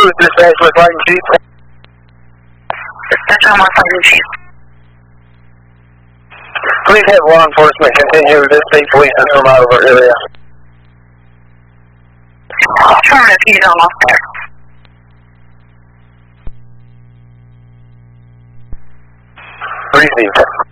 Who's dispatch with Flight and Chief? Dispatch on my Flight and Chief. Please have law enforcement continue to take policemen from out of our area. Affirmative, he's almost there. Received.